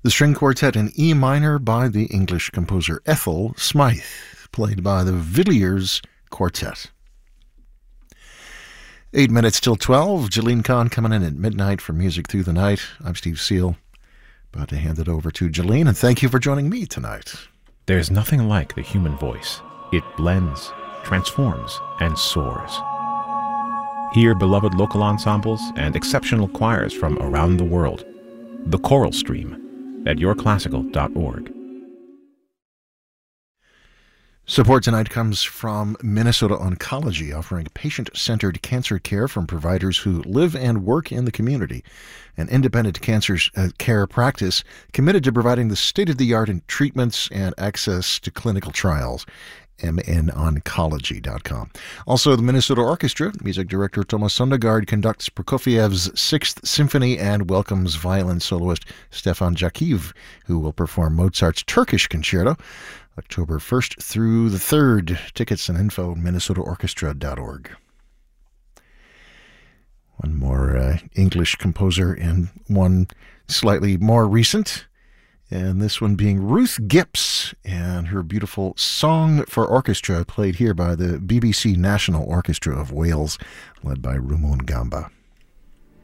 The string quartet in E minor by the English composer Ethel Smythe, played by the Villiers Quartet. 8 minutes till 12. Jalene Kahn coming in at midnight for Music Through the Night. I'm Steve Seal. About to hand it over to Jalene, and thank you for joining me tonight. There's nothing like the human voice. It blends, transforms, and soars. Hear beloved local ensembles and exceptional choirs from around the world. The Choral Stream at yourclassical.org. Support tonight comes from Minnesota Oncology, offering patient-centered cancer care from providers who live and work in the community. An independent cancer care practice committed to providing the state-of-the-art in treatments and access to clinical trials. MNOncology.com. Also, the Minnesota Orchestra, music director Tomas Sondergaard conducts Prokofiev's Sixth Symphony and welcomes violin soloist Stefan Jakiv, who will perform Mozart's Turkish Concerto October 1st through the 3rd. Tickets and info, minnesotaorchestra.org. One more English composer and one slightly more recent, and this one being Ruth Gipps and her beautiful Song for Orchestra, played here by the BBC National Orchestra of Wales, led by Rumon Gamba.